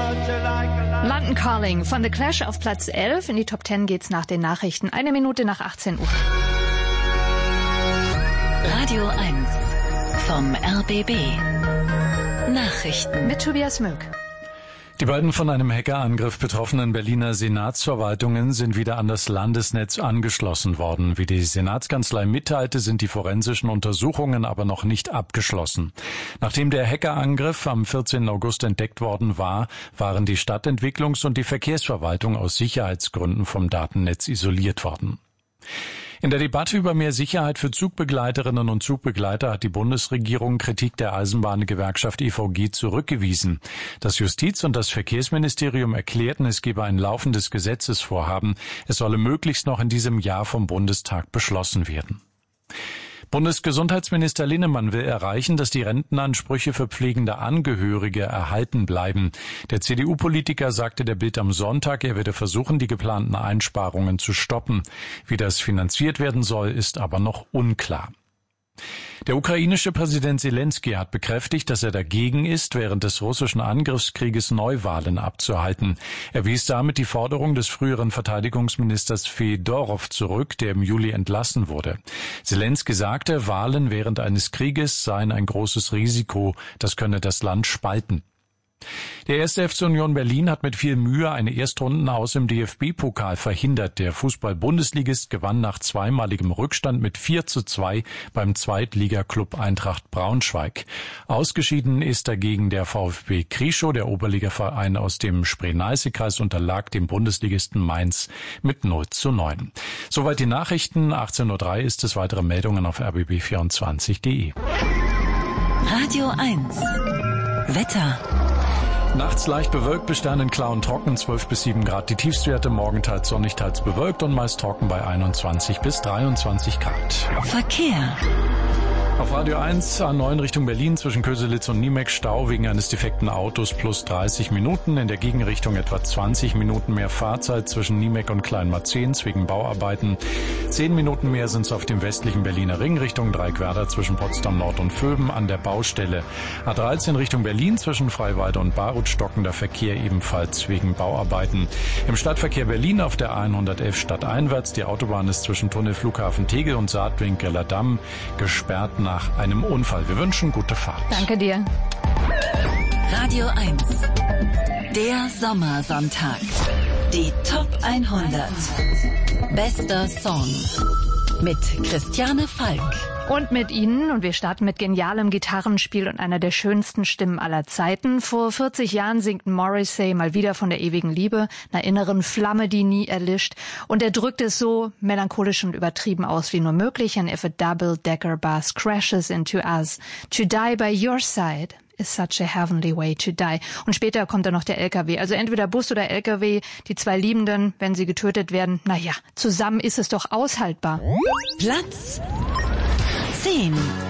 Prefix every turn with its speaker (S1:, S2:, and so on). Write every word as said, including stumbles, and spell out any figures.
S1: London Calling von The Clash auf Platz elf. In die Top zehn geht's nach den Nachrichten. Eine Minute nach achtzehn Uhr.
S2: Radio eins vom R B B. Nachrichten
S1: mit Tobias Möck.
S3: Die beiden von einem Hackerangriff betroffenen Berliner Senatsverwaltungen sind wieder an das Landesnetz angeschlossen worden. Wie die Senatskanzlei mitteilte, sind die forensischen Untersuchungen aber noch nicht abgeschlossen. Nachdem der Hackerangriff am vierzehnten August entdeckt worden war, waren die Stadtentwicklungs- und die Verkehrsverwaltung aus Sicherheitsgründen vom Datennetz isoliert worden. In der Debatte über mehr Sicherheit für Zugbegleiterinnen und Zugbegleiter hat die Bundesregierung Kritik der Eisenbahngewerkschaft E V G zurückgewiesen. Das Justiz- und das Verkehrsministerium erklärten, es gebe ein laufendes Gesetzesvorhaben. Es solle möglichst noch in diesem Jahr vom Bundestag beschlossen werden. Bundesgesundheitsminister Linnemann will erreichen, dass die Rentenansprüche für pflegende Angehörige erhalten bleiben. Der C D U-Politiker sagte der Bild am Sonntag, er werde versuchen, die geplanten Einsparungen zu stoppen. Wie das finanziert werden soll, ist aber noch unklar. Der ukrainische Präsident Zelensky hat bekräftigt, dass er dagegen ist, während des russischen Angriffskrieges Neuwahlen abzuhalten. Er wies damit die Forderung des früheren Verteidigungsministers Fedorow zurück, der im Juli entlassen wurde. Zelensky sagte, Wahlen während eines Krieges seien ein großes Risiko, das könne das Land spalten. Der erste F C Union Berlin hat mit viel Mühe eine Erstrundenaus im D F B-Pokal verhindert. Der Fußball-Bundesligist gewann nach zweimaligem Rückstand mit vier zu zwei beim Zweitligaklub Eintracht Braunschweig. Ausgeschieden ist dagegen der VfB Krischow. Der Oberligaverein aus dem Spree-Neiße-Kreis unterlag dem Bundesligisten Mainz mit null zu neun. Soweit die Nachrichten. achtzehn Uhr drei ist es. Weitere Meldungen auf r b b vierundzwanzig punkt d e.
S2: Radio eins Wetter.
S3: Nachts leicht bewölkt, bis sternenklar und trocken, zwölf bis sieben Grad die Tiefstwerte, morgen teils sonnig, teils bewölkt und meist trocken bei einundzwanzig bis dreiundzwanzig Grad.
S2: Verkehr.
S3: Auf Radio eins A neun Richtung Berlin zwischen Köselitz und Niemeck Stau wegen eines defekten Autos plus dreißig Minuten. In der Gegenrichtung etwa zwanzig Minuten mehr Fahrzeit zwischen Niemeck und Kleinmarzens wegen Bauarbeiten. zehn Minuten mehr sind es auf dem westlichen Berliner Ring Richtung Dreieckwerder zwischen Potsdam Nord und Vöben an der Baustelle. A dreizehn Richtung Berlin zwischen Freiwalde und Barut stockender Verkehr ebenfalls wegen Bauarbeiten. Im Stadtverkehr Berlin auf der A hundertelf stadteinwärts. Die Autobahn ist zwischen Tunnel Flughafen Tegel und Saatwinkeler Damm gesperrt nach einem Unfall. Wir wünschen gute Fahrt.
S1: Danke dir.
S2: Radio eins. Der Sommersonntag. Die Top hundert. Bester Song. Mit Christiane Falk.
S1: Und mit Ihnen, und wir starten mit genialem Gitarrenspiel und einer der schönsten Stimmen aller Zeiten. Vor vierzig Jahren singt Morrissey mal wieder von der ewigen Liebe, einer inneren Flamme, die nie erlischt. Und er drückt es so melancholisch und übertrieben aus wie nur möglich. And if a double-decker bus crashes into us, to die by your side is such a heavenly way to die. Und später kommt dann noch der L K W. Also entweder Bus oder L K W, die zwei Liebenden, wenn sie getötet werden. Naja, zusammen ist es doch aushaltbar.
S2: Platz zehn.